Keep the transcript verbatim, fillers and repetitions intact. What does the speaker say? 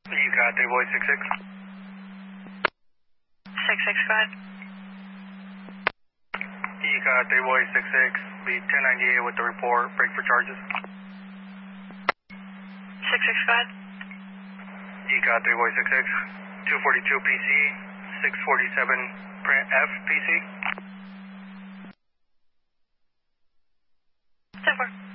You got three boy six six. six six, go ahead. You got three boy six six. Be ten ninety-eight with the report. Break for charges. six six, go ahead. You got three boy six six. two forty-two P C. six forty-seven print F P C. ten four.